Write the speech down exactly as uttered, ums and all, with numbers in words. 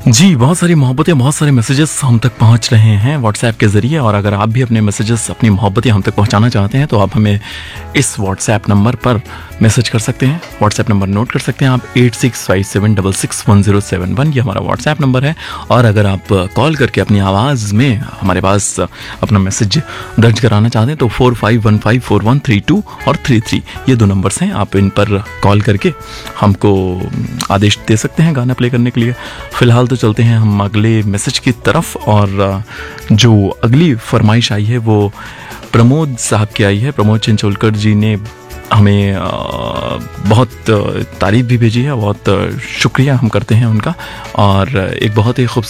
जी, बहुत सारी मोहब्बतें, बहुत सारे मैसेजेस हम तक पहुंच रहे हैं व्हाट्सएप के ज़रिए। और अगर आप भी अपने मैसेजेस, अपनी मोहब्बतें हम तक पहुंचाना चाहते हैं तो आप हमें इस व्हाट्सएप नंबर पर मैसेज कर सकते हैं। व्हाट्सएप नंबर नोट कर सकते हैं आप, eight six five seven double six one zero seven one, ये हमारा व्हाट्सएप नंबर है। और अगर आप कॉल करके अपनी आवाज़ में हमारे पास अपना मैसेज दर्ज कराना चाहते हैं तो four five one five four one three to और थ्री थ्री ये दो नंबर्स हैं। आप इन पर कॉल करके हमको आदेश दे सकते हैं गाना प्ले करने के लिए। फ़िलहाल तो चलते हैं हम अगले मैसेज की तरफ। और जो अगली फरमाइश आई है वो प्रमोद साहब की आई है। प्रमोद चिंचोलकर जी ने हमें बहुत तारीफ़ भी भेजी है, बहुत शुक्रिया हम करते हैं उनका। और एक बहुत ही खूबसूरत